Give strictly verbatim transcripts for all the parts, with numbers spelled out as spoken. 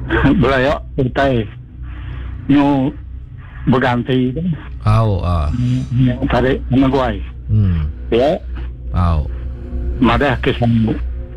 Belayak Kutai Nyu berganti tu. Au ah. Tarik Meguai. Hmm. Ya. Au. Madah ke sana.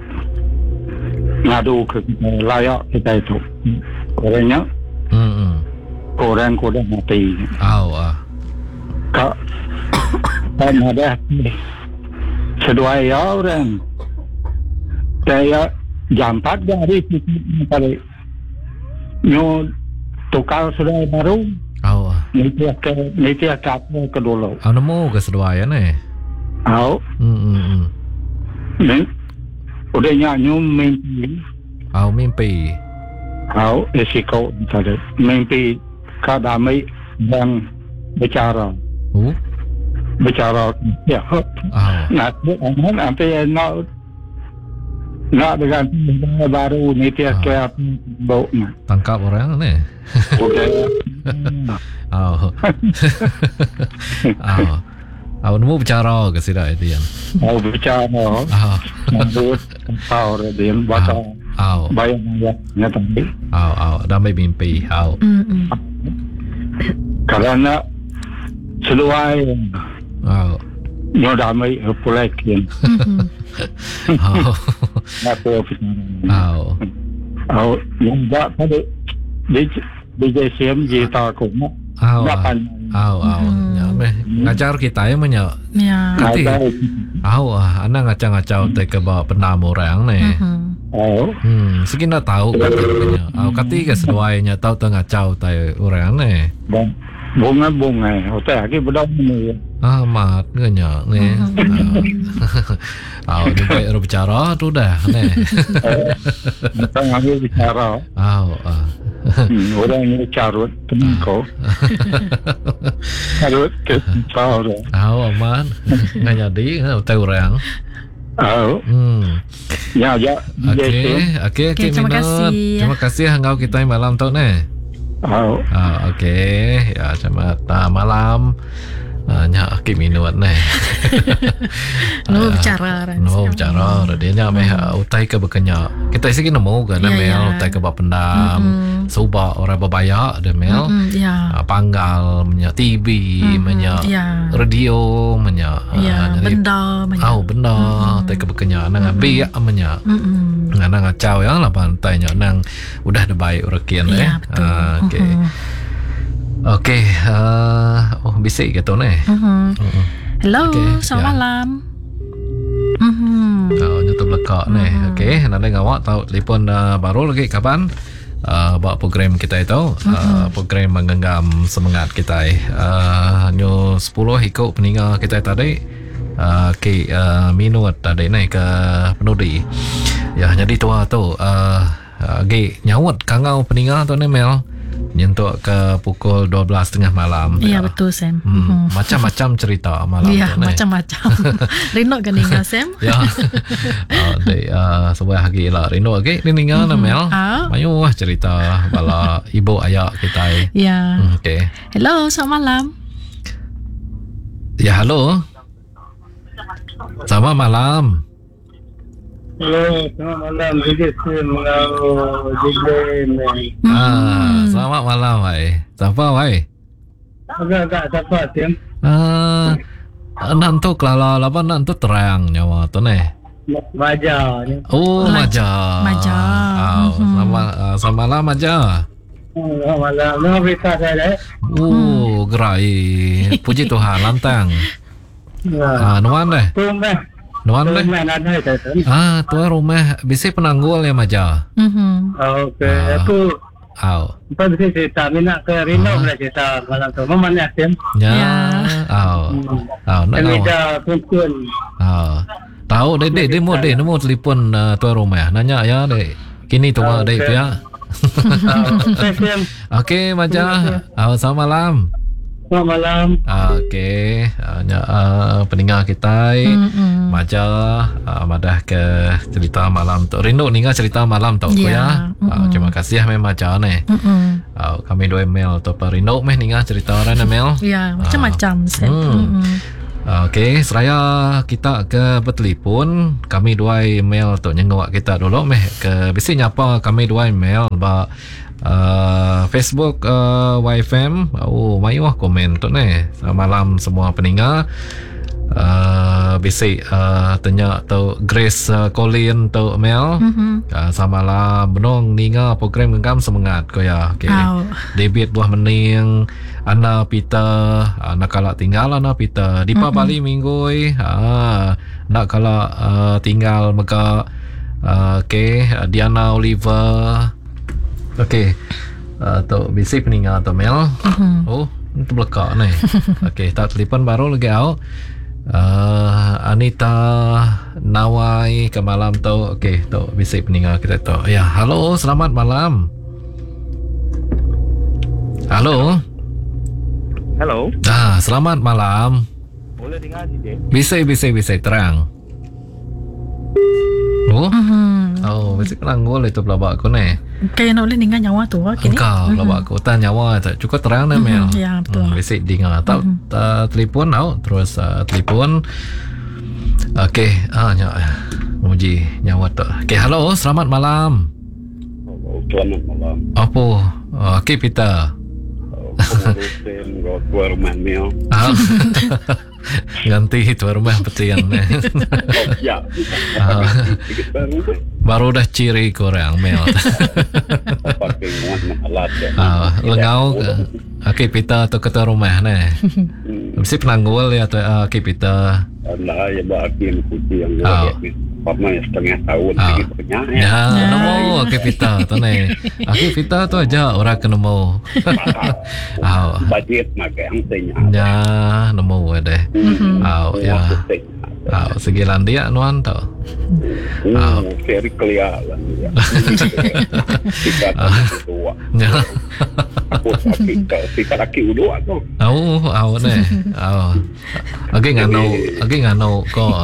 Ngadu ke layak kita itu. Orangnya. Hmm. Orang kuda mati. Au ah. Kak. Kak madah. Sedua ya orang. Saya jam empat dari kita tarik. Nyu tukar sudah baru. Au ah. Niti ke niti ke ke dulu. Au nemu ke sedua ya ne. Au. Hmm hmm. Ni. Udah nyanyi mimpi. Au mimpi. Au esiko tadi. Mimpi kadami yang bicara. Uh. Bicara ya. Au. Nak nanti nak nak dengan baru niti ke bau. Tangkap orang ne. Au. Au. Au nemu bicara ke sida itu yang. Au bicara. Au. Nambut tahu dia baca. Au. Bayang ya nyata. Au au damai mimpi. Au. Hmm. Karena seluai. Au. Nyo damai pulakin. Au. Aku Au. Au yang tak pada di di J C M J ta cũng Au. dapat. Au au. Ya meh ngajar kita ya menyo. Ya. Kati. Au ah ana ngacau-ngacau te ke bawa penam orang ne. Au. Hmm, sekina tahu katanya. Au kati ke seduainya tahu te ngacau te orang ne. Bông bunga bunga hotel lagi bedong ni. Ah mat ngenya ne. Au ni baik ro bicara tu dah ne. Kita ngambil bicara. Au ah. Orang ni carut tenko. Carut ke tahu. Au aman. Nganya di te orang. Au. Hmm. Ya ya. Okey, okey okey Terima kasih. Terima kasih hangau kita malam tu ne. Au. Ah, okey. Ya, selamat uh, malam. Uh, nya Aki minut ne. No bicara ran. No bicara. Dia nya meh uh, utai ke bekenya. Kita sigi nemu kan Ya, mel ya. utai ke bapendam. Mm-mm. Suba orang babaya de mel. Mm-mm, ya. Uh, panggal menya T V, Mm-mm, menya ya. radio, menya Ya, benda banyak. Au benda utai ke bekenya nang bi menya. Hmm. Nang ngacau ya lah pantainya nang udah ada baik urakian eh. Ya, betul. Ah, okey. Mm-mm. Okey, uh, oh bisik gitu ne. Mhm. Uh-uh. Hello, Okey, selamat ya. malam. Mhm. Oh, YouTube lekak ne. Okey, nanti ngawak tahu telefon uh, baru lagi kapan? Uh, buat program kita itu, uh, program menggenggam semangat kita. Uh, nyo sepuluh ikut peninggal kita tadi. Uh, ke uh, minut tadi ne ke penudi. Ya, jadi tua tu uh, uh, ge nyawat kangau peninggal tu ne Mel. Nyentuk ke pukul dua belas tiga puluh malam. Iya, betul Sam. Hmm, Mhm. macam-macam cerita malam Iya, tu ne. macam-macam. Rino kan tinggal Sam? Ya. Oh, de uh, sebuah lagi lah Rino lagi ni tinggal mm-hmm. Mel. Ah. Mayu lah cerita bala ibu ayah kita. Ya. Hmm, okey. Hello, selamat malam. Ya, halo. Selamat malam. Hello, selamat malam. Jadi saya mau jadi Ah, selamat malam wai. Siapa wai? agak-agak siapa Tim? Ah, nanti kalau apa nanti terang nyawa tu ne. Baja ni. Oh, Maja. Maja. Maja. Oh, Mhm. sama uh, selamat malam Maja. Selamat malam. Nama berita saya. Oh, gerai. Puji Tuhan, lantang. Ya. Ah, nuan deh. Tumah. Nuan deh. Tumah ada itu. Ah, tuan rumah bisa penanggul ya Maja. Mhm. Okey, Ah. aku Au. apa bisa cerita minat ke Rino boleh cerita malam tu. Mama ni Tim. Ya. Ya. Au. Au, nak Kami au. dah kumpul. Au. Tahu dek dek demo dek nemu telefon uh, tuan rumah. Nanya ya dek. Kini tu Ah, dek okey. ya. Okey, Tim. Okey Maja. Au, selamat malam. Selamat malam. Okey, hanya uh, peninggal kita. Mhm. Maja uh, madah ke cerita malam tu. Rindu ninga cerita malam tu Ya. ya. Uh, Mm-mm. terima kasih meh Maja ne. Mhm. Uh, kami dua email tu per rindu meh ninga cerita orang email. Ya, macam-macam Sam. Hmm. Mhm. Okey, seraya kita ke bertelefon, kami dua email tu nyengawak kita dulu meh ke bisi nyapa kami dua email ba uh, Facebook uh, Y F M. Oh, mayuh komen tu ni. Selamat malam semua pendengar. Uh, bisi uh, tanya tu Grace uh, Colin tu Mel. Mhm. Uh, sama lah benong ninga program genggam semangat ko ya. Okay. Au. David buah mening Ana Peter, nak kala tinggal Ana Peter di mm-hmm. Bali minggui. Ah, nak kala uh, tinggal maka uh, okay, Diana Oliver. Okay. Uh, tu bisi peninggal tu Mel. Mm-hmm. Oh, itu belakang ni. Okay, tak telefon baru lagi au. Uh, Anita Nawai ke malam tu. Okay, tu bisi peninggal kita tu. Ya, halo, selamat malam. Halo. Hello. Ah, selamat malam. Boleh dengar je? Bisa, bisa, bisa terang. Oh, Mhm. oh, mesti kelanggol itu pelabak aku ni. Kaya nak boleh dengar nyawa tu ah, kini. Engkau pelabak aku tak nyawa tak cukup terang ni Mel. Mhm, ya, betul. Hmm, bisa dengar. Tak Mhm. uh, telefon tau, terus uh, telefon. Okey, ah nyawa. Muji nyawa tu. Okey, halo, selamat malam. Oh, selamat malam. Apa? Oh, okey Peter. Pengurusin tuan rumah Mel. Ah. Ganti tuan rumah petian ni. Oh, ya. Ah. Sikit baru tu. Baru dah ciri korang Mel. Pakai muat mahalat. Ah, lengau okey Peter tu ketua rumah ni. Mesti penanggul ya tu uh, okey Peter. Allah ya bahagian kuti yang Ah. luar biasa. Pernah setengah tahun Ah. lagi punya Ya, ya. nemu okey Peter tu ni. Okey Peter tu aja orang kena mau. Ah, Budget makai yang tanya. ya nemu deh. Mhm. Ah, ya. Ah, segi landia nuan tu. Ah. Hmm, very clear lah. Ya. Sikat tua. Ya. Aku sikat sikat laki uduk tu. Oh, au ni. Au. Okey ngano, okey ngano ko.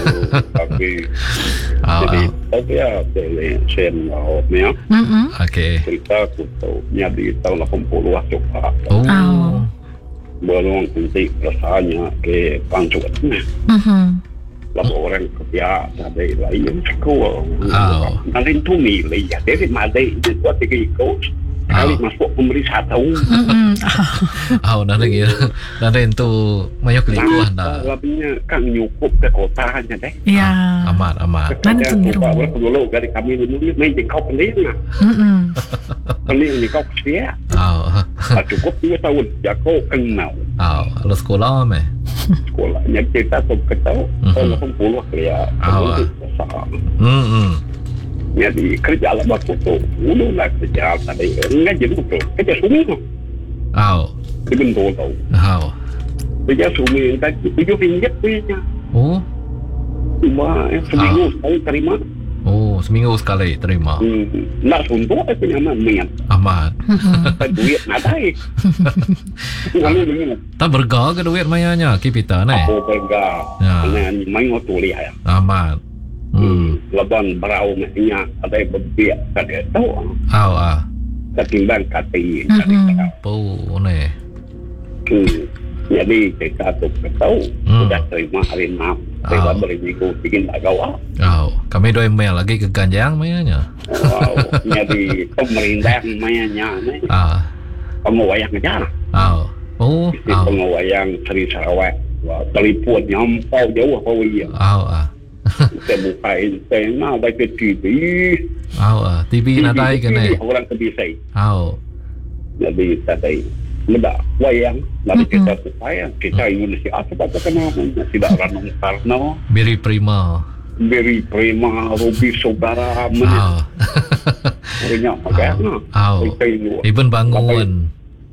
Tapi Ah, jadi ah. tapi ya boleh share dengan ni ya. Mhm. Okey. Cerita aku tahu nyadi tahun lapan puluh coba. Oh. Au. Belum nanti rasanya ke pancut ni. Mhm. Lalu orang kerja ada lain sekolah. Oh. Nanti tu milih ya. Jadi mana itu buat tiga ikut. Kali Oh. masuk pemerintah tahu. Mhm. Au dah lagi. Dah tu mayok liku anda. Labnya kan nyukup ke kotanya deh. Ya. Amat, amat. Mana Kerja sendiri? coba orang dulu dari kami dulu ni main di kau pening lah. Mhm. Pening di kau kesia. Au. Tak cukup dua tahun. Jago kenal Au, lu sekolah meh. sekolahnya kita tu ketau. Mhm. Tahun lapan puluh ya. Ah. Hmm. hmm. Jadi kerja lah waktu tu. Ulu lah kerja tadi. Ngaji tu. Kerja sumi tu. Au. Di bentuk tau. Au. Kerja sumi. Tujuh ringgit punya. Oh. Cuma eh, seminggu sekali terima. Oh, seminggu sekali terima. Hmm. Nak suntuk eh punya main. Amat. Mhm. Tak duit nak taik. Lalu dengan Tak berga ke duit mayanya kita ni? aku kerja. Ya. Dengan main waktu lihat ya. Amat. Hmm. Leban berau maknya ada bebiak kada tahu. Au ah. Ketimbang kati. Mhm. Po ni. Hmm. Jadi kita tu tahu Hmm. sudah terima hari maaf. Ah. Saya beri minggu bikin tak gawa. Au. Kami dua email lagi ke Ganjang mayanya. Wow. Jadi pemerintah mainnya ni Ah. pengawayang aja. Au. Oh. Isi Au. pengawayang Seri Sarawak. Wah, telefon nyampau jauh apa iya. Au ah. Saya buka antena baca T V. Au ah. T V nadai ke ni? Orang kebisai. Au. Jadi tadi muda wayang lalu Mm-mm. kita supaya kita Indonesia apa apa kenapa tidak Ranong Karno, Biri prima. Beri Prima, Robi Saudara, mana Au. punya makanya. Au. Kita ini. Iben bangun.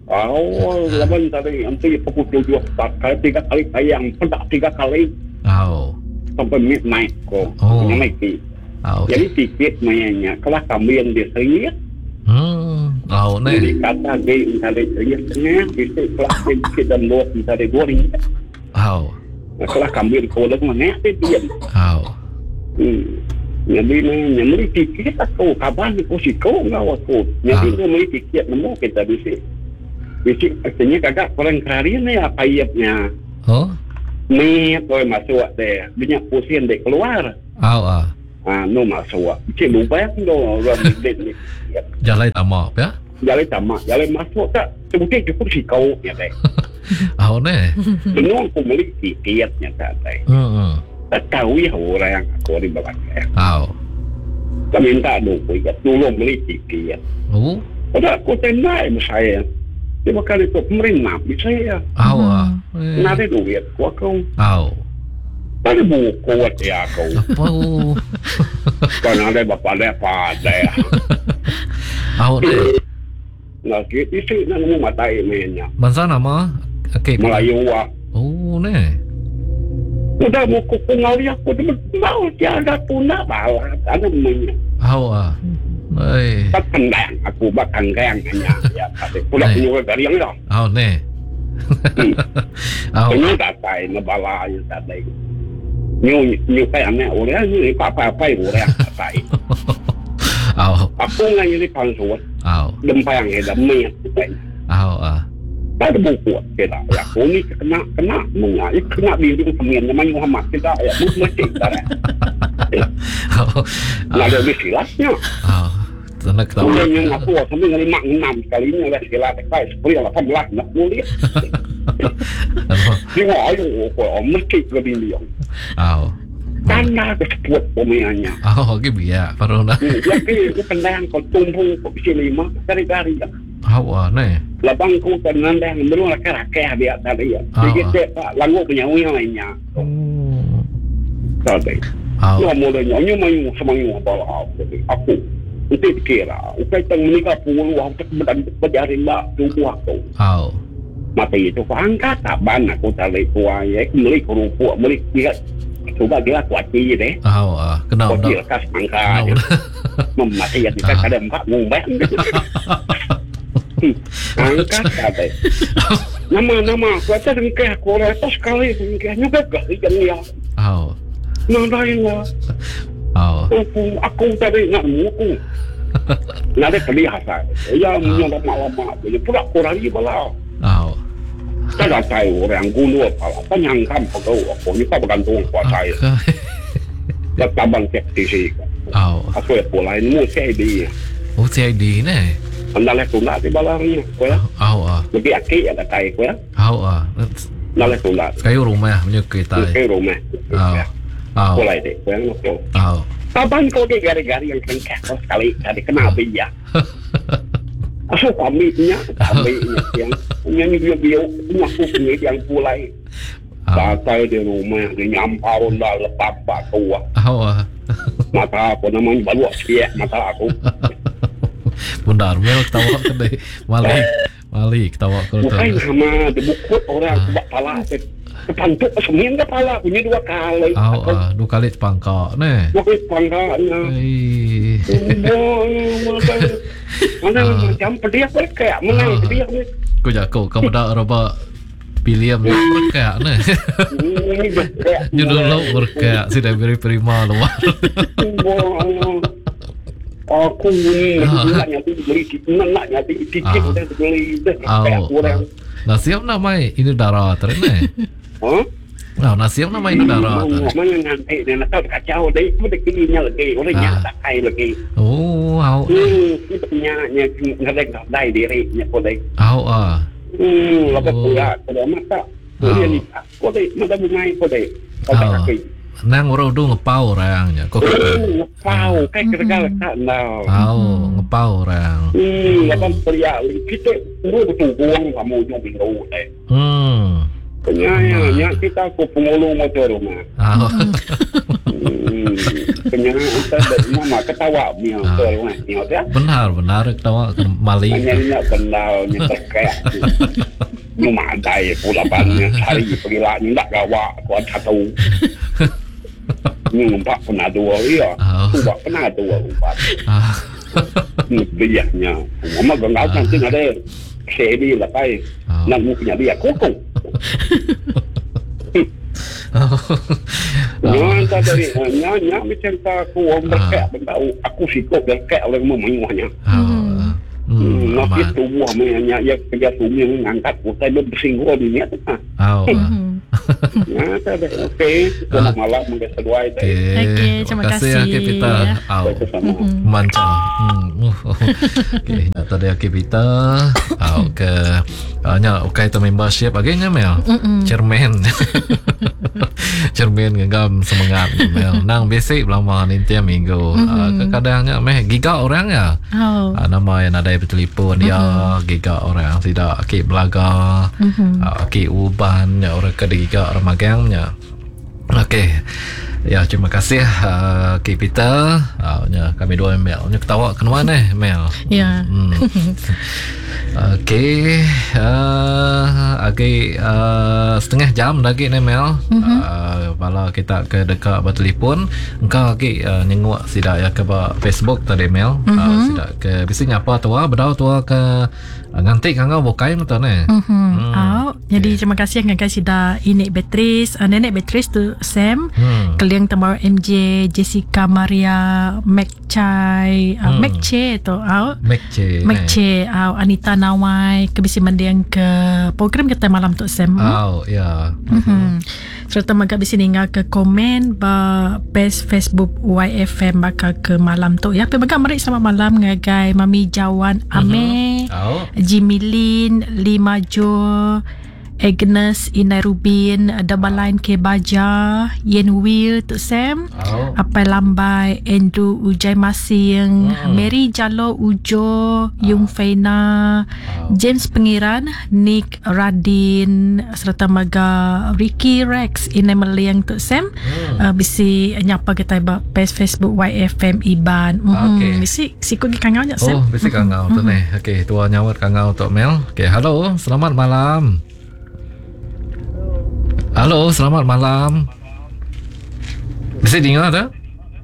Oh, lawan tadi nanti pukul tujuh empat kali tiga kali tayang, pedak tiga kali Au. sampai midnight kok. Oh. Punya Mikey. Au. Jadi tiket mainnya, kalau kami yang dia sengit, Hmm. Au jadi ni. kata dia misalnya sengit tengah, bisa kelas tiket dan luar misalnya dua ringgit. Au. Kalau kami yang kolak mana dia. Au. Hmm. Jadi ni nyamri tiket aku kapan aku sih kau ngawat aku. Jadi Ah. nyamri tiket nemu kita bisa. Bisa artinya kagak orang kari ni apa iapnya. Oh. Ni kau masuk deh, banyak pusing dek keluar. Au ah. Ah, no masuk. Cik lupa tu orang dek ni. Jalai tamak ya. Jalan tamak, jalan masuk tak. Sebutnya cukup si kau ni dek. Au ne. Benung aku beli tiketnya tak dek. Hmm. Tak tahu ya orang aku di bawah. Au. Kami minta dulu, ya tolong beli tiket. Oh. Pada aku tenai saya. Dia bakal itu pemerintah saya. Au ah. Nada duit aku aku. Au. Ada buku ya aku. Apa? Kan ada bapak dia pada. Au ne. Nah, kita isi nak mau matai mainnya. Bangsa nama? Okey. Melayu ah. Oh ne. Udah mau kuku ngari aku tu mau tiada tuna balat. Ada mainnya. Au ah. Ai. Tak kendang aku bakal kang hanya ya tadi. Pulang punya dari yang dah. Au ne. Au. Ini tak tay ngebala ya tadi. Nyu nyu kai anak orang ni apa-apa orang tak tay. Au. Aku ngai ni pansuat. Au. Dempang ya demi. Au ah. Ada buku kita. Ya aku ni kena kena mengai kena bimbing semen nama Muhammad kita ya mesti dah. Au. Nak ada bisilasnya. Au. Tanah ketawa. Kemudian yang aku sampai ngari mak enam kali ni lah sila tekai sepuluh lapan belas nak boleh. Dia ayo kau mesti kebili. Au. Tanda keseput pemainnya. Oh, okey biar Farona. Ya ke aku pendang kau tumpu kau bisi lima kari-kari. Au ah ne. Labang ku tenang dah belum lah kerakeh dia tadi ya. Jadi dia lagu punya uang lainnya. Oh. Tadi. Au. Lu mau dah nyanyi main semangat bala aku. Nanti kira, ukai teng menikah puluh aku tak berjari mbak tunggu aku. Au. Mati itu kau angkat taban aku tali kuai, aku beli kerupuk, beli dia, coba dia kuaci deh. Au ah, kenal Kuaci dah. lekas angkat. Memati ya kita kadang mbak ngumbang. Angkat tadi. Nama-nama kata dengkeh aku rasa sekali dengkeh juga gak ikan dia. Au. Nadain lah. Au. Aku aku tadi nak muku. Nak ada perlihasan. Ya punya lama-lama. Jadi pula kurang lagi bala. Au. Tak ada tahu orang gulu apa. Penyangkan pegau aku ni tak bergantung kuasa saya. Tak tabang cek di sini. Au. Aku ya pula ini mu C I D. Oh, C I D ne. Anda leh tunda di balarnya. Kau ya. Au ah. Lebih akik ada tahu kau ya. Au ah. Anda leh tunda. Kayu rumah punya kita. Ke rumah. Au. Au. Mulai deh. Kau yang nak. Au. Taban kau di gari-gari yang kengkeh kau sekali dari kena biya. Asal kami-nya, kami-nya yang nyanyi dia-dia punya kuku yang pulai. Datang di rumah, dia nyampau dah lepas pak tua. Au ah. Mata aku namanya baru siap mata aku. Bundar mel ketawa tadi. Malik. Malik ketawa kalau tu. Bukan sama dibukut orang sebab pala kepantuk semen kepala punya dua kali. Au ah, dua kali pangkak ne. Dua kali pangkaknya. Ai. Mana macam pedia berkaya, mana pedia ni. Kau jago kamu dah roba William berkaya ne. Ini berkaya. Như dulu berkaya sudah beri prima luar. Aku ni nak nyati beli nak nyati tiket dah beli dah orang. Nasiam namai ini darah terene. Hah? Nah, nasiam namai ini darah. Mana nanti dia nak tahu kacau deh, kita kirinya lagi, orangnya tak kaya lagi. Oh, au. Hmm, kita nya ngadek dai diri nya kodek. Au ah. Hmm, lepas pula pada mata. Dia ni kodek, mata bungai kodek. Kodek kaki. Nang ora udu ngepau orangnya. Kok ngepau kayak kira-kira kan dah. Au, ngepau orang. Hmm, lepas pria kita perlu bertunggung kamu ujung minggu deh. Hmm. Penyayanya kita aku pengulu motor rumah. Au. Hmm, penyayanya kita mama ketawa ni motor rumah ni ya. Benar, benar ketawa Malik. Penyayanya benar ni terkait. Cuma ada pula banyak hari pergi lah ni tak gawa kuat satu. Ni empat pernah dua ya. Dua pernah dua empat. Ah. Ni biaknya. Mama genggal kan sih ada seri lah kai. Nak mu punya biak kokong. Nyan tak dari nyan nyan macam tak aku orang berkait bentau aku sikap berkait oleh memuahnya. Hmm, nak itu buah mainnya ya kerja sumi mengangkat kita bersinggung di ni tu. Au. Nah, tak ada. Okey, selamat malam mungkin sesuai. Okey. Okey, terima kasih. Okey, Peter. Au. Mantap. Hmm. Okey, tadi okey Peter. Au ke nya okay to membership agaknya Mel. Chairman. Cermin ngegam semangat Mel. Nang basic lama ni tiap minggu. Kadang-kadangnya meh giga orang ya. Oh. Nama yang ada bertelefon dia giga orang tidak okey belaga. Okey uban ya orang ketiga orang magangnya. Okey. Ya, terima kasih uh, Kak Peter. Uh, ya, kami dua Mel. Nya ketawa ke mana eh Mel? Ya. Hmm. Okey. Uh, okay, uh, setengah jam lagi ni Mel. Mm-hmm. Uh, kalau kita ke dekat bertelefon, engkau okey uh, nyenguk sidak ya ke Facebook tadi Mel. Mm-hmm. Uh, sidak ke bising apa tua bedau tua ke uh, ngantik kangau bokai betul ni. Mm-hmm. Hmm. Oh, jadi Okay. terima kasih ngagak sida ini Beatrice, uh, nenek Beatrice tu Sam. Hmm. Kalian tamar M J, Jessica Maria, Mac Chai, uh, Hmm. Mac Che tu, au. Mac Che. Mac Che, au Anita Nawai, kebisi mendiang ke program kita malam tu Sam. Oh, ya. Mm-hmm. Serta magak bisi ninga ke komen ba best Facebook Y F M baka ke malam tu. Ya, pe magak mari selamat malam ngagai Mami Jawan Ame, Oh. Jimmy Lin, Lima Jo, Agnes Inai Rubin, Dabalain Ke Baja, Yen Will tu Sam, Oh. Apai Lambai, Andrew Ujai Masing, Hmm. Mary Jalo Ujo, Yung Feina, James Pengiran, Nick Radin, serta maga Ricky Rex Inai Meliang tu Sam. Hmm. Uh, bisi nyapa kita ba page Facebook Y F M Iban. Mm-hmm. Okey. Bisi siku gi kangau nya Sam. Oh, bisi kangau tu ni. Okey, tua nyawat kangau untuk Mel. Okey, halo, selamat malam. Halo, selamat malam. Bisa dengar tak?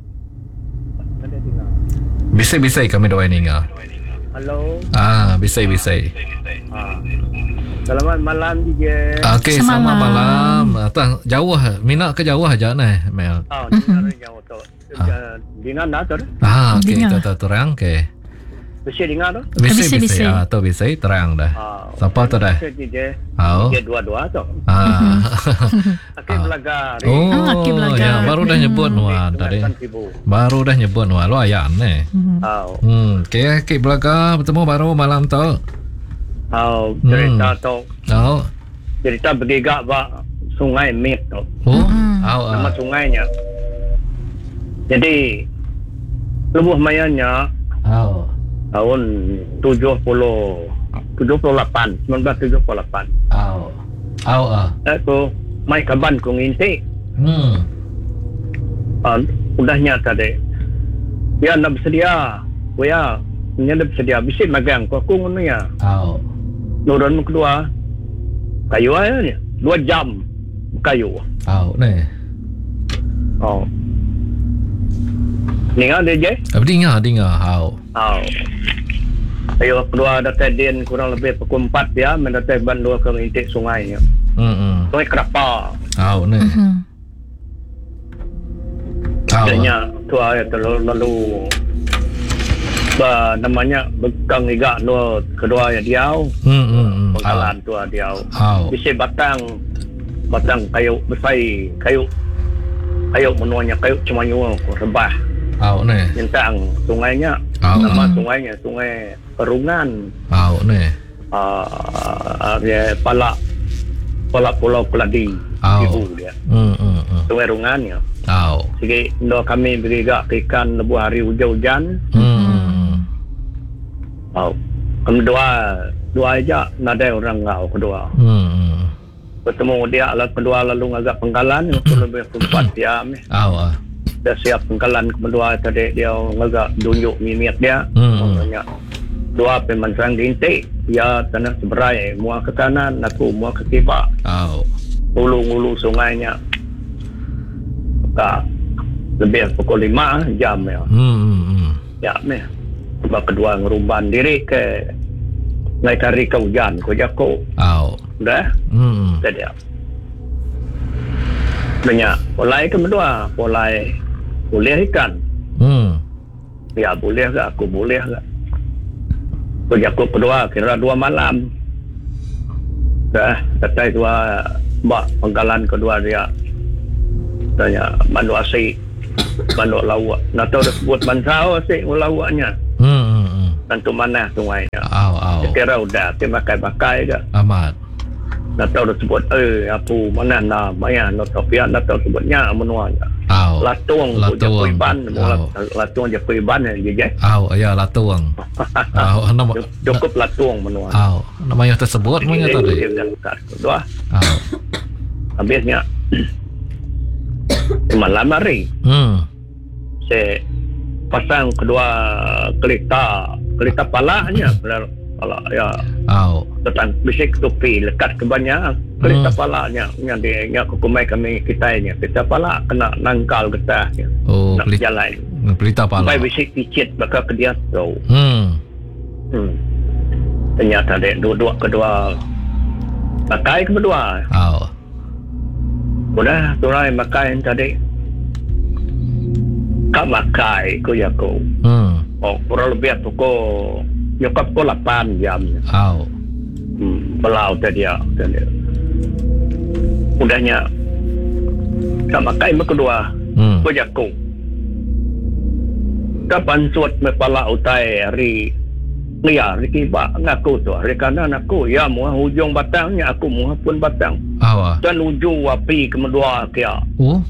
Bisa bisa kami doa dengar. Halo. Ah, bisa bisa. Ah. Selamat malam juga. Okey, Selamat selamat malam. malam. Atang jauh, minat ke jauh aja ni, Mel. Ah, dengar yang tu. Dengar dah tu. Ah, okey, Dengar. tu tu terang ke. Bisa dengar tu. Bisa Bisa, bisa. bisa. Ah, tu bisa terang dah. Ah. Siapa tu dah? Dia Oh. dia dua-dua tu. Ah. Okey belajar. Oh, Ah, okey, belajar. ya, baru dah nyebut Nuan tadi. Baru dah nyebut Nuan lu ayan ni. Ah. Hmm, okey, okey belaga bertemu baru malam tu. Ah, cerita tu. Oh. Cerita bergigak ba Sungai Mit tu. Oh. Hmm. Oh. Nama sungainya. Jadi lebuh mayanya Oh. tahun tujuh puluh tujuh puluh lapan, sembilan belas tujuh puluh lapan. Oh. Oh. Ah. Aku mai kaban ku nginti. Hmm. Uh, udahnya tadi. Ya nak bersedia. Ya, nya nak bersedia. Bisi magang ku aku ngono ya. Oh. Nurun kedua. Kayu aja ni. Dua jam kayu. Oh, ni. Oh. Dengar dia je. Apa dengar dengar. Oh. Oh. Kayu kedua datang din kurang lebih pukul empat ya, mendatang bandua ke intik sungai. Hmm. Hmm. Sungai Kerapa. Oh, ni. Mm-hmm. Oh. Adanya tu ayat lalu lalu ba namanya bekang iga no kedua ya diau. Hmm. Hmm. Hmm. Pengkalan tu diau. Oh. Bisi batang batang kayu besar kayu kayu menuanya kayu cuma nyu rebah Oh, ni. tentang sungainya. Oh. Nama sungainya sungai Perungan. Oh, ni. Uh, dia pala pala Pulau Keladi. Oh. Ibu dia. Hmm. Hmm. Hmm. Sungai Rungannya. Oh. Sikit ndo kami beriga ikan lebuh hari hujan-hujan. Hmm. Oh. Kami dua dua aja nada orang ngau kedua. Hmm. Bertemu dia lalu kedua lalu agak pengkalan aku lebih empat jam. Oh. Dah siap pengkalan kedua tadi dia agak tunjuk mimik dia. Hmm. Maknanya dua pemansang dintik ya tanah seberai mua ke kanan aku mua ke kiri. Oh. Hulu-hulu sungainya. Tak lebih pukul lima jam ya. Hmm. Hmm. Ya meh. Sebab kedua ngerumban diri ke ngai cari ke hujan ko jako. Oh. Dah. Hmm. Jadi ya. Banyak polai ke kedua, polai boleh ikan. Hmm. Ya boleh ke aku boleh ke. Ko jako kedua kira dua malam. Dah, kata dua mbak penggalan kedua dia tanya mandu asik mandu lawak nak tahu dah sebut bansao asik lawaknya Hmm, hmm, hmm. tentu mana sungainya Au, au. kira udah dia pakai-pakai je Amat. nak tahu dah sebut eh apa mana nak maya nak tahu pihak nak tahu sebutnya menuanya Au. latung Latuang. Japuiban Au. latung Japuiban je je Au, ya latuang. Au, nama cukup latung menua Au, nama yang tersebut mana tadi? Dua Au. habisnya malam hari Hmm. saya pasang kedua kereta kereta palanya pala ya Au. tentang bisik topi lekat ke banyak kereta palanya yang dia yang kukumai kami kita ini kereta pala kena nangkal getah Oh, nak pelit, jalan pelita pala. sampai bisik picit bakal ke dia tu Hmm. hmm. ternyata dia dua-dua kedua pakai kedua Au. udah turai makai tadi kak makai ko ya ko Hmm. oh kurang lebih tu ko nyokap ko lapan jam Au. hmm, belau tadi ya tadi udahnya kak makai mak kedua Hmm. ko ya ko kapan suat me pala utai hari ya Riki ba ngaku tu hari kanan aku ya muah hujung batangnya aku muah pun batang Au. dan ujung api kedua kia Oh,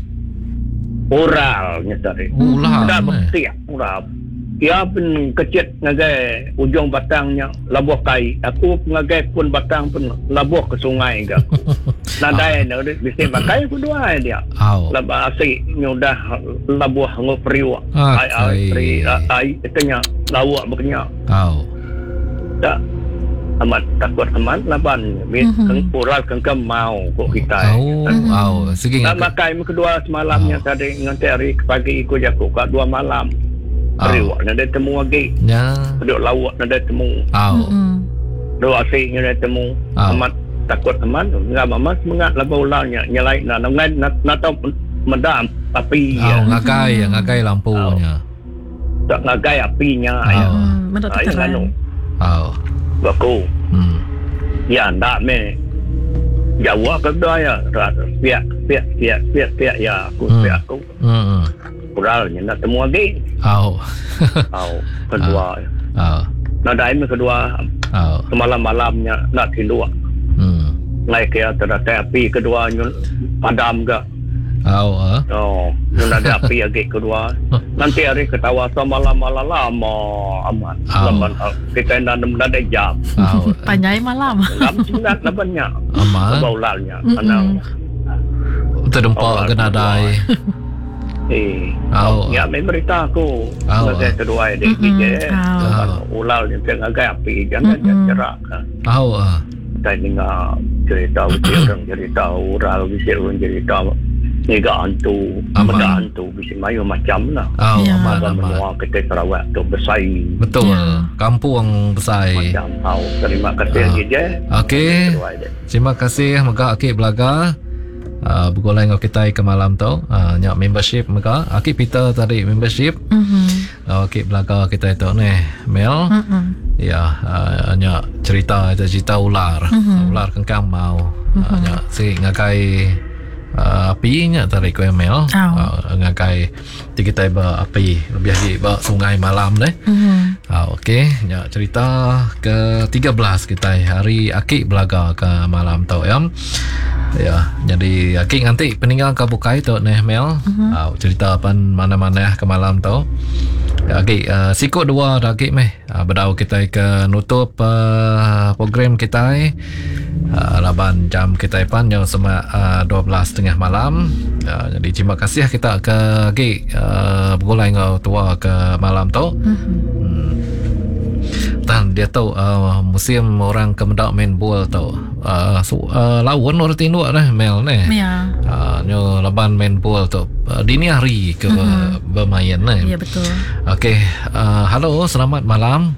oralnya tadi ulah. dah bersiap udah dia pun kecil ngagai ujung batangnya labuh kai aku ngagai pun batang pun labuh ke sungai ke nadai nak bisa pakai kedua dia Au. labah asik nyudah labuh ngopriwa Ah, ai ai kai. pri ai itanya lawak berkenyak Au. tak amat takut amat laban mit Mhm. ural kengkem mau kok kita Au. Au. Sige tak ngak. makai kedua semalamnya Oh. tadi nganti hari pagi ikut jaku kat dua malam Oh. riwak nak ada temu lagi Ya. duduk lawak nak ada temu Au. Mm-mm. dua asiknya ada temu Oh. amat takut amat ngam amat semangat lah ulangnya nyalai nak nak nak nak tahu medam api Au, ngakai, ngakai lampunya. tak ngagai apinya Oh. ya Hmm, mendak ai terang. anu Au. baku Hmm. ya ndak me Jawa ke dah ya pihak pihak pihak pihak pihak ya aku Hmm. pihak aku Hmm. kuralnya nak temu lagi Au. au kedua Au. nak daim kedua Au. semalam-malamnya nak tidur Hmm. naik ke atas api kedua nyun padam ke Au. ah. oh nyun ada api lagi kedua nanti hari ketawa semalam-malam lama amat Au. laman kita nak ada jam Au. Panjai malam. lam sunat labannya Aman. baulalnya Mm-mm. anang Terdempak Oh, kena dai. eh Au. ya main berita aku Au. sebagai kedua dia Mm-mm. je Au. ulal yang tengah agak api jangan Mm-mm. cerak kan Au. ah. saya dengar cerita orang cerita oral bisa orang cerita nega hantu Aman. benda hantu bisa mayu macam lah Au. Ya. Aman. ada Aman. menua kita Sarawak tu bersaing Betul. Ya. Kampung besar. macam tahu terima kasih Ah. lagi je Okey. kedua dia Terima kasih Mega Akik Belaga. Uh, bergolai dengan kita ke malam tu. Uh, nyak membership Mega. Akik Peter tadi membership. Mhm. Uh, Akik Belaga kita itu ni. Mel. Mm-mm. Ya, uh, nyak cerita itu cerita ular. Mhm. Ular kengkang mau. Uh, Mhm. nyak si ngakai uh, api nyak tarik ke Mel. Au. Uh, ngakai ti kita ba api lebih lagi ba sungai malam deh. Mhm. Ah, okey, ya, cerita ke tiga belas kita hari Akik Belaga ke malam tu ya. Ya, jadi Akik nanti peninggal ke bukai tu nih Mel. Mhm. Ah, cerita apa mana-mana ke malam tu. Ya, Akik uh, sikut dua dah Akik meh. Uh, berdau kita ke nutup uh, program kita uh, laban jam kita pan jam sama uh, dua belas tengah malam. Uh, jadi terima kasih kita ke Akik uh, bergolai dengan tua ke malam tu. Mhm. Tan dia tahu uh, musim orang kemendak main bola tahu. Uh, so, uh, lawan orang tinduk dah Mel ni. Ya. Uh, nyo laban main bola tu uh, dini hari ke Mhm. bermain ni. Ya betul. Okey, uh, halo, selamat malam.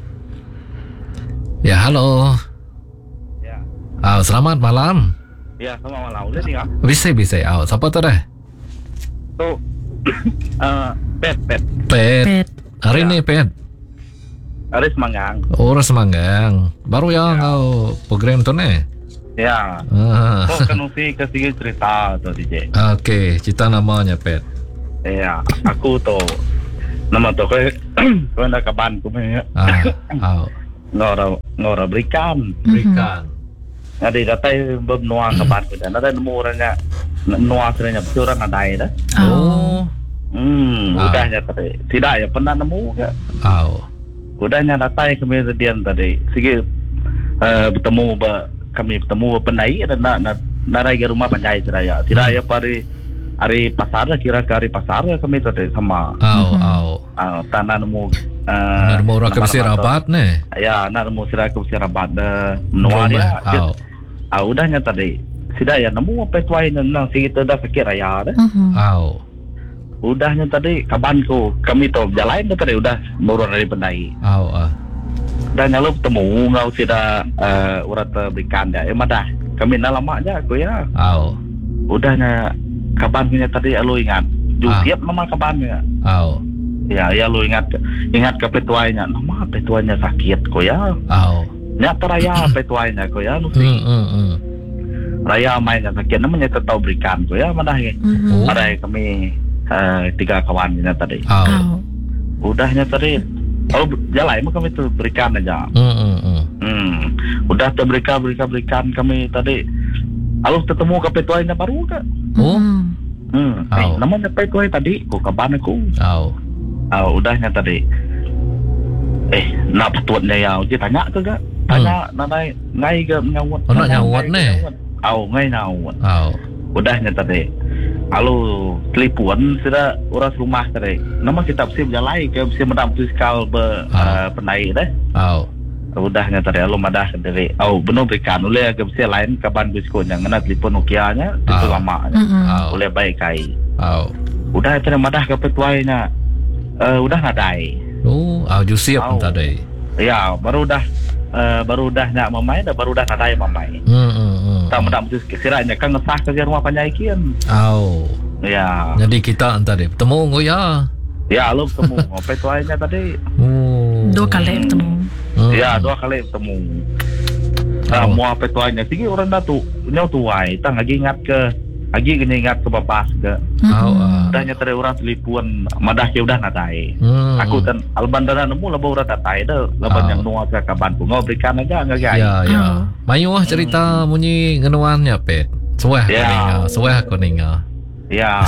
Ya, halo. Ya, Ah, uh, selamat malam. ya selamat malam. Udah sih, Kak. Bisa bisa. Ah, uh, siapa tu dah? Tu eh pet pet Pet. Pet. Hari Ya. ni Pet. Aris Manggang. Orang Semanggang. Baru yang Ya. kau program tu ni. Ya. Ah. Oh, kan mesti kasih cerita tu D J. Okey, cerita namanya Pet. Ya, aku tu nama tu kau kau nak kaban aku punya. Ah, au. Ngora ngora berikan. Berikan. Ada datai benua kaban aku dan ada nemu orangnya benua sebenarnya betul orang ada dah. Oh. Hmm, Ah. udahnya tadi. Tidak ya pernah nemu ke? Au. Udahnya datai kemudian tadi. Sikit uh, bertemu ber, kami bertemu pendai dan nak nak nak ke rumah pandai seraya. Tidak ya hari hari pasar kira ke hari pasar kami tadi sama. Au, au. Uh, tanah nemu uh, Nak mau orang ke Rabat ni. Ya, nak nemu sira ke Rabat uh, menua dia. Au. Ah, udahnya tadi. Tidak ya nemu apa tuai nang sikit dah fikir raya dah. Mhm. Au. Udahnya tadi kabanku kami tu jalan tu tadi udah baru dari pendai. Au, ah. Dan lalu bertemu ngau sida uh, urat berikan dia. Eh madah kami nak lama aja aku ya. Au. Udahnya kabannya tadi lu ingat. Ju Ah. siap nama kabannya. Au. Ya, ya lu ingat ingat ke petuainya. Nama petuainya sakit ko ya. Au. Nyata raya petuainya ko ya. Nusi. Hmm, hmm, hmm. Raya mainnya sakit namanya tahu berikan ko ya madah ni. Mhm. Oh. Ada kami uh, tiga kawannya tadi. Au. Au. Udahnya tadi kalau jalan mah kami tu berikan aja. Hmm, hmm, hmm. Hmm. Udah terberikan berikan berikan kami tadi. Lalu ketemu ke petuainya baru ke? Oh. Mhm. Hmm. Eh, Au. namanya petuai tadi. Ku kaban aku. Au. Ah, udahnya tadi. Eh, nak petuatnya ya. Dia tanya ke gak? Tanya hmm. nanai ngai ke nyawat. Oh, nak nyawat ni? Au, ngai nyawat. Au. Udahnya tadi. Lalu telefon sudah orang rumah tadi. Nama kita mesti berjalan ke mesti mendam fiskal be Ah. uh, pendai deh. Au. Udahnya tadi lalu madah dari. Oh, benar berikan oleh ke mesti lain kaban biskon yang kena telefon Nokia-nya itu Ah. lama. Mhm. Au. Oleh baik kai. Au. Udah tadi madah ke petuainya. Uh, udah nadai. Oh, au ju siap Au. tadi. Ya, baru dah uh, baru dah nak mamai dah baru dah nadai mamai. Hmm, hmm, hmm. Tak mendam sekiranya kan ngesah ke rumah panjaikian. Au. Ya. Jadi kita tadi bertemu ko ya. Ya, lu ketemu apa itu aja tadi. Oh. Dua kali bertemu. Hmm. Ya, dua kali bertemu. Nah, Oh. mau apa itu aja. Sigi orang dah tu, nyau tuai, tang lagi ingat ke, lagi kena ingat ke bapak ke. Au. ah. Udahnya tadi orang telefon, madah ke udah nadai. Hmm. Aku kan albandana nemu lah baru datai dah, lepas Oh. yang nuah ke kaban pun, mau berikan aja nggak guys. Ya, ya. Oh. Mayu ah cerita munyi ngenuannya Pet. Suah aku Ya. ninga, suah aku ninga. Ya,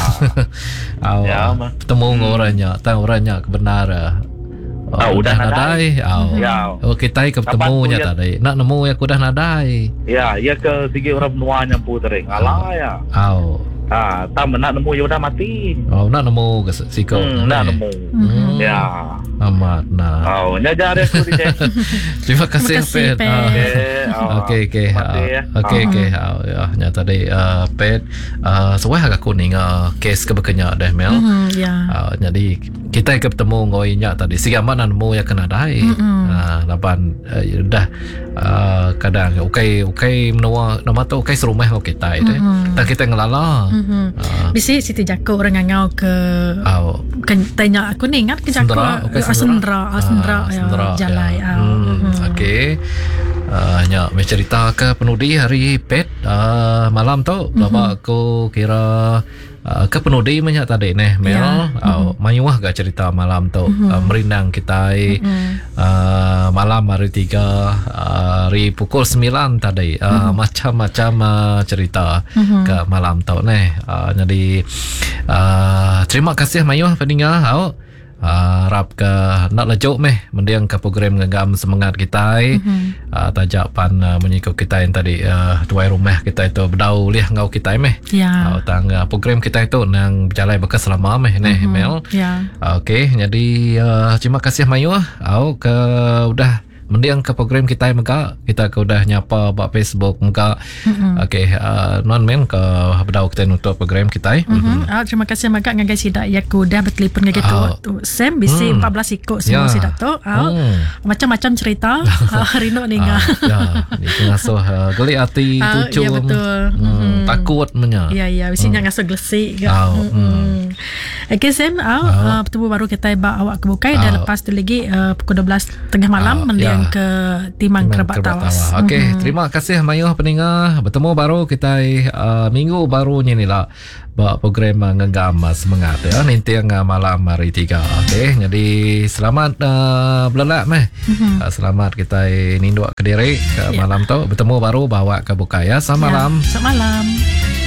Au. Ya, Ma. Bertemu dengan orangnya, tang orangnya kebenaran. Ah, Oh, udah udah nadai. Au. Ya. Oh, kita ke bertemunya Kapan tadi. Nak nemu ya aku dah nadai. ya, ya ke sigi orang nuahnya pun tadi, ngalah ya. Au. Ah, tak nak nemu ya udah mati. Oh, nak nemu ke siko. Hmm, nak nemu. Hmm. Ya. Amat nah. Oh, nyajar aku di sini. Terima kasih Terima kasih, Pet. Pet. Ah. Okey, ah. Okey okey. Mati ya. Okey Ah. okey. Ah, ya nya tadi uh, Pet uh, suai agak kuning uh, kes kebekenya dah Mel. Mhm. Ya. Uh, jadi kita ke bertemu ngoinya tadi siapa mana nemu ya kena dai. Mm-mm. Ah, laban uh, dah uh, kadang okey okey menua nama tu okey serumah kau kita deh. Mm-mm. Tak kita ngelala. Mhm. Ah, Bisi Siti Jako orang ngangau ke au. kan tanya aku ni ingat ke Jako Sendera, okey, Ah, sendera ah, sendera Ah, ya sendera, jalai ya. ah. Hmm, Mhm. okey. Uh, nya me cerita ke penudi hari Pet uh, malam tu Mhm. bapa aku kira uh, ke penudi banyak tadi neh Mel. Ya. Uh, mayuah gak cerita malam tu Mhm. uh, merindang kita Mhm. uh, malam hari tiga uh, hari pukul sembilan tadi uh, macam-macam uh, cerita Mhm. ke malam tu neh. Uh, jadi uh, terima kasih Mayuah pendengar. Au. Uh, harap ke nak lejuk meh mendiang ke program ngegam semangat kita Mhm. uh, tajak pan uh, menyikut kita yang tadi uh, tuai rumah kita itu berdau liah ngau kita meh Ya. uh, tang uh, program kita itu nang berjalan bekas selama meh neh Mhm. Mel. Ya. uh, okey jadi uh, terima kasih Mayuah au ke udah mendiang ke program kita maka kita ke udah nyapa bak Facebook maka Mhm. okey uh, non men ke berdau kita untuk program kita. Mhm. Ah, terima kasih maka ngagai sidak ya ku dah bertelefon ngagai Ah. tu. Sam bisi Hmm. empat belas ikut semua Ya. sidak tu. Ah, Hmm. macam-macam cerita. Ah, Rino ninga. Ah, ya, ni ngasuh uh, geli hati Ah, tucu. ya, betul. Hmm, Mhm. takut menya. Ya ya, bisinya ngasuh glesik ke. Ah, Hmm. Okey Sam, ah, Ah. ah, bertemu baru kita ba awak kebukai Ah. dan lepas tu lagi uh, pukul dua belas tengah malam Ah, mendiang Timang ke Timang Kerabat Tawas. Okey, Mhm. terima kasih Mayuh pendengar. Bertemu baru kita uh, minggu barunya ni lah. Buat program uh, ngegam uh, semangat ya. Nanti yang uh, malam hari tiga. Okey, jadi selamat uh, belelak meh. Mhm. Uh, selamat kita ninduk ke diri ke Ya. malam tu. Bertemu baru bawa ke Bukaya. Selamat Ya, malam. Selamat malam.